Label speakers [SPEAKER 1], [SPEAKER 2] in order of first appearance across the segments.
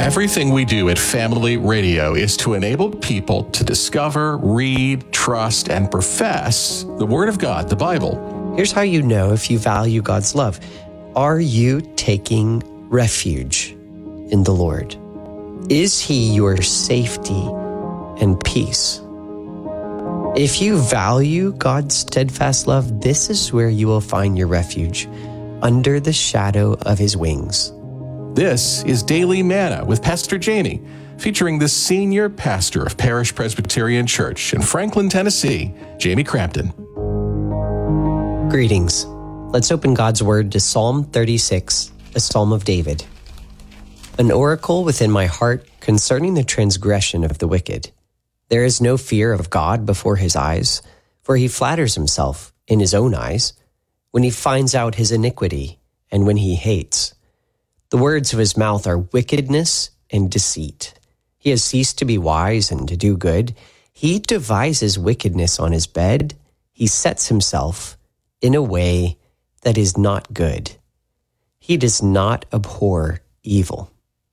[SPEAKER 1] Everything we do at Family Radio is to enable people to discover, read, trust, and profess the Word of God, the Bible.
[SPEAKER 2] Here's how you know if you value God's love. Are you taking refuge in the Lord? Is He your safety and peace? If you value God's steadfast love, this is where you will find your refuge, under the shadow of His wings.
[SPEAKER 1] This is Daily Manna with Pastor Jamie, featuring the senior pastor of Parish Presbyterian Church in Franklin, Tennessee, Jamie Crampton.
[SPEAKER 2] Greetings. Let's open God's Word to Psalm 36, a psalm of David. An oracle within my heart concerning the transgression of the wicked. There is no fear of God before His eyes, for He flatters Himself in His own eyes, when He finds out His iniquity and when He hates. The words of His mouth are wickedness and deceit. He has ceased to be wise and to do good. He devises wickedness on His bed. He sets Himself in a way that is not good. He does not abhor evil.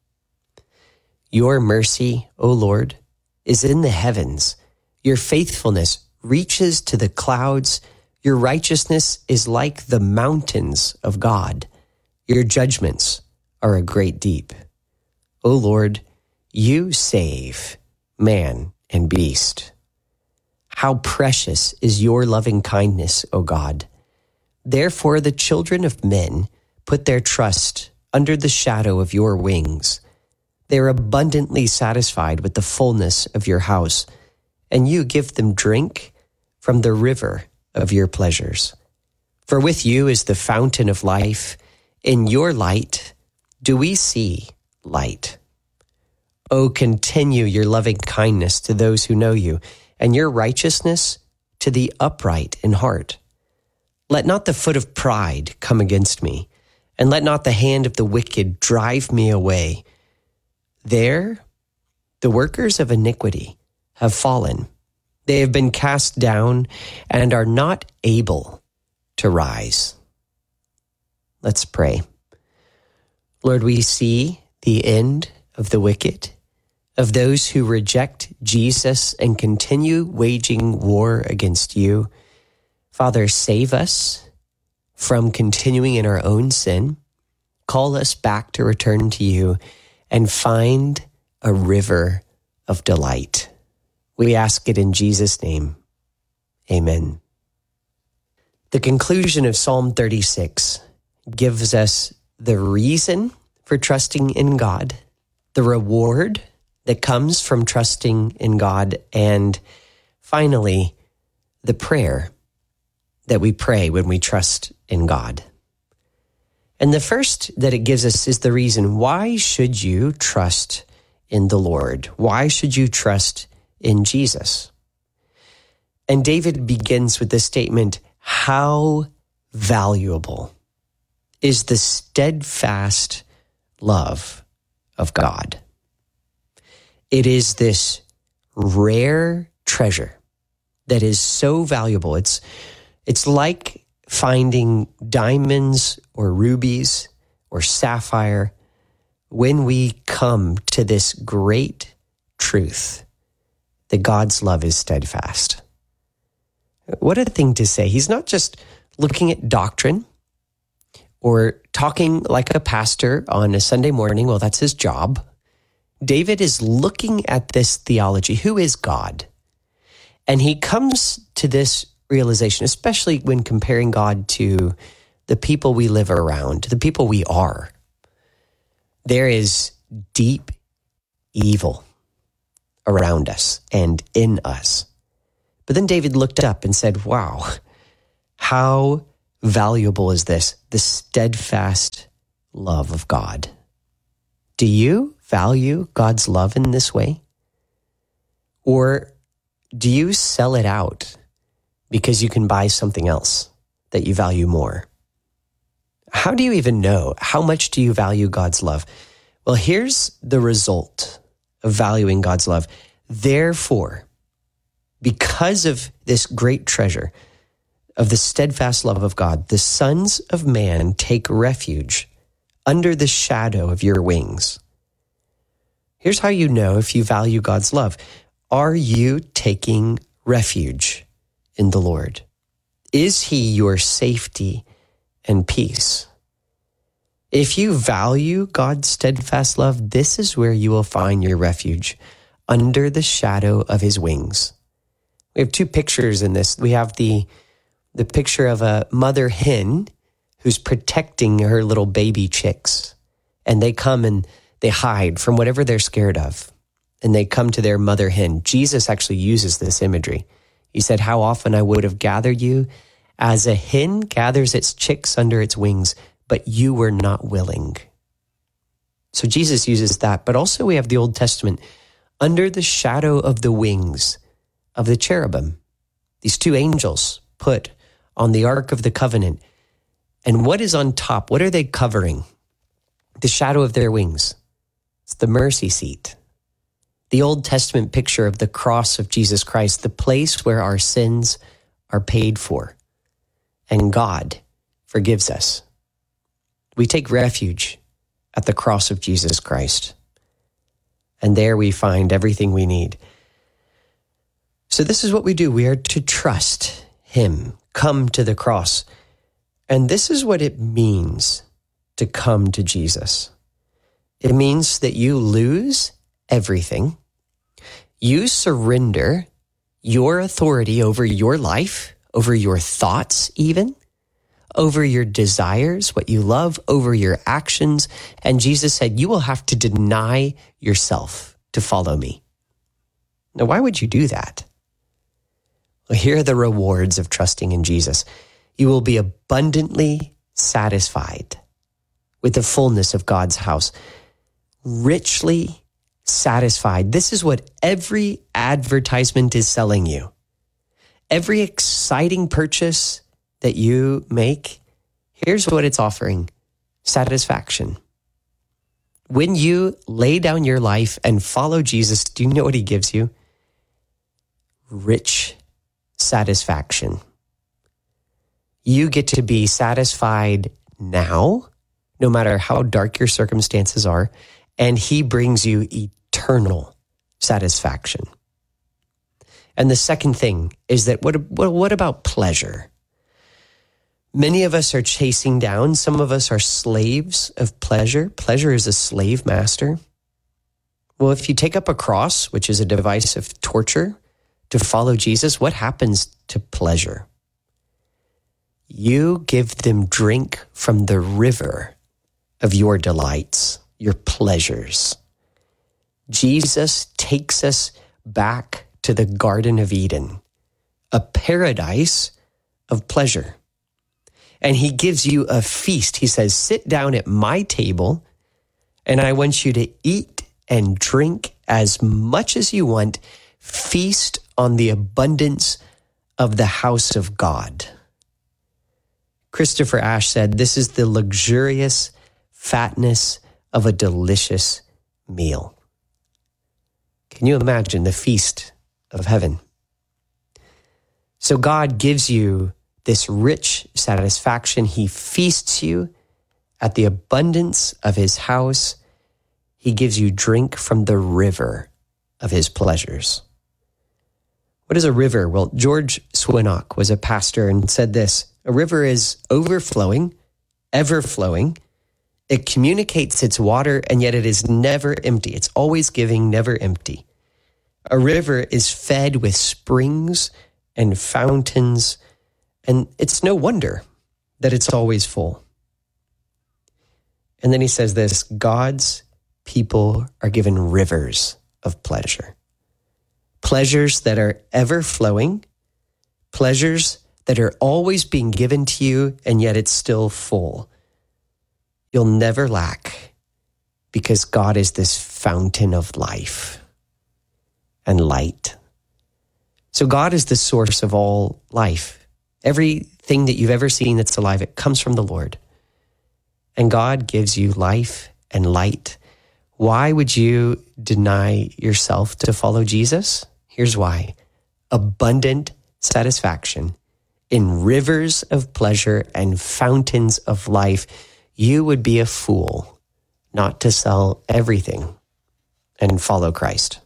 [SPEAKER 2] Your mercy, O Lord, is in the heavens. Your faithfulness reaches to the clouds. Your righteousness is like the mountains of God. Your judgments are a great deep. O Lord, you save man and beast. How precious is your loving kindness, O God. Therefore the children of men put their trust under the shadow of your wings. They are abundantly satisfied with the fullness of your house, and you give them drink from the river of your pleasures. For with you is the fountain of life. In your light do we see light. O continue your loving kindness to those who know you, and your righteousness to the upright in heart. Let not the foot of pride come against me, and let not the hand of the wicked drive me away. There, the workers of iniquity have fallen. They have been cast down and are not able to rise. Let's pray. Lord, we see the end of the wicked, of those who reject Jesus and continue waging war against you. Father, save us from continuing in our own sin. Call us back to return to you and find a river of delight. We ask it in Jesus' name. Amen. The conclusion of Psalm 36 gives us the reason for trusting in God, the reward that comes from trusting in God, and finally, the prayer that we pray when we trust in God. And the first that it gives us is the reason. Why should you trust in the Lord? Why should you trust in Jesus? And David begins with the statement, how valuable is the steadfast love of God. It is this rare treasure that is so valuable. It's like finding diamonds or rubies or sapphire when we come to this great truth that God's love is steadfast. What a thing to say. He's not just looking at doctrine or talking like a pastor on a Sunday morning. Well, that's his job. David is looking at this theology. Who is God? And he comes to this realization, especially when comparing God to the people we live around, the people we are. There is deep evil around us and in us. But then David looked up and said, wow, how valuable is this? The steadfast love of God. Do you value God's love in this way? Or do you sell it out because you can buy something else that you value more? How do you even know? How much do you value God's love? Well, here's the result of valuing God's love. Therefore, because of this great treasure of the steadfast love of God, the sons of man take refuge under the shadow of your wings. Here's how you know if you value God's love. Are you taking refuge in the Lord? Is he your safety and peace? If you value God's steadfast love, this is where you will find your refuge, under the shadow of his wings. We have two pictures in this. We have the picture of a mother hen who's protecting her little baby chicks. And they come and they hide from whatever they're scared of. And they come to their mother hen. Jesus actually uses this imagery. He said, how often I would have gathered you as a hen gathers its chicks under its wings, but you were not willing. So Jesus uses that. But also we have the Old Testament, under the shadow of the wings of the cherubim, these two angels put on the Ark of the Covenant. And what is on top? What are they covering? The shadow of their wings. It's the mercy seat. The Old Testament picture of the cross of Jesus Christ, the place where our sins are paid for. And God forgives us. We take refuge at the cross of Jesus Christ. And there we find everything we need. So this is what we do. We are to trust him, come to the cross. And this is what it means to come to Jesus. It means that you lose everything. You surrender your authority over your life, over your thoughts even, over your desires, what you love, over your actions. And Jesus said, you will have to deny yourself to follow me. Now, why would you do that? Well, here are the rewards of trusting in Jesus. You will be abundantly satisfied with the fullness of God's house, richly satisfied. This is what every advertisement is selling you. Every exciting purchase that you make, here's what it's offering: satisfaction. When you lay down your life and follow Jesus, do you know what he gives you? Rich satisfaction. You get to be satisfied now, no matter how dark your circumstances are, and he brings you eternal satisfaction. And the second thing is that what about pleasure? Many of us are chasing down, some of us are slaves of pleasure. Pleasure is a slave master. Well, if you take up a cross, which is a device of torture, to follow Jesus, what happens to pleasure? You give them drink from the river of your delights, your pleasures. Jesus takes us back to the Garden of Eden, a paradise of pleasure. And he gives you a feast. He says, sit down at my table, and I want you to eat and drink as much as you want. Feast on the abundance of the house of God. Christopher Ash said, this is the luxurious fatness of a delicious meal. Can you imagine the feast of heaven? So God gives you this rich satisfaction. He feasts you at the abundance of his house. He gives you drink from the river of his pleasures. What is a river? Well, George Swinnock was a pastor and said this: a river is overflowing, ever-flowing. It communicates its water, and yet it is never empty. It's always giving, never empty. A river is fed with springs and fountains, and it's no wonder that it's always full. And then he says this: God's people are given rivers of pleasure. Pleasures that are ever flowing, pleasures that are always being given to you, and yet it's still full. You'll never lack, because God is this fountain of life and light. So God is the source of all life. Everything that you've ever seen that's alive, it comes from the Lord. And God gives you life and light. Why would you deny yourself to follow Jesus? Here's why: abundant satisfaction in rivers of pleasure and fountains of life. You would be a fool not to sell everything and follow Christ.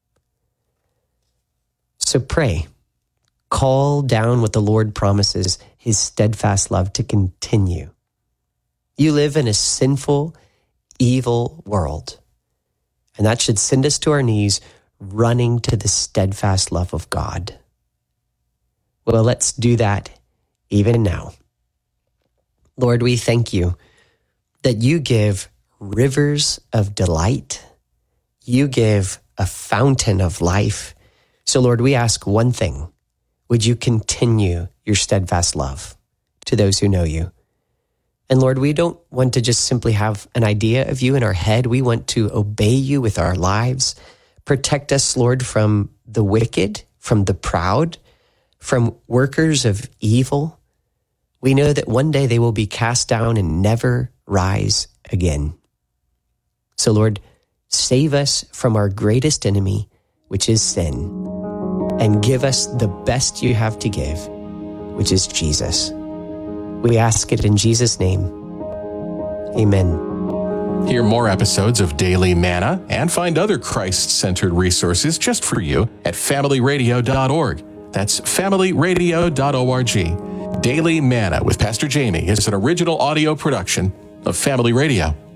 [SPEAKER 2] So pray. Call down what the Lord promises, his steadfast love to continue. You live in a sinful, evil world, and that should send us to our knees, running to the steadfast love of God. Well, let's do that even now. Lord, we thank you that you give rivers of delight. You give a fountain of life. So, Lord, we ask one thing. Would you continue your steadfast love to those who know you? And Lord, we don't want to just simply have an idea of you in our head. We want to obey you with our lives. Protect us, Lord, from the wicked, from the proud, from workers of evil. We know that one day they will be cast down and never rise again. So, Lord, save us from our greatest enemy, which is sin, and give us the best you have to give, which is Jesus. We ask it in Jesus' name. Amen.
[SPEAKER 1] Hear more episodes of Daily Manna and find other Christ-centered resources just for you at familyradio.org. That's familyradio.org. Daily Manna with Pastor Jamie is an original audio production of Family Radio.